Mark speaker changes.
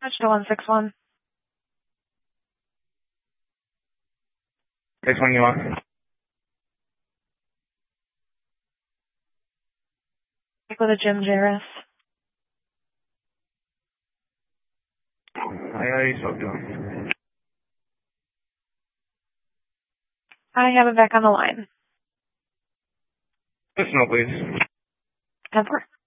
Speaker 1: That's the 161.
Speaker 2: 6-1 you want?
Speaker 1: With a Jim JRS.
Speaker 2: I already spoke to him.
Speaker 1: I have it back on the line.
Speaker 2: Just no, please.
Speaker 1: 10-4.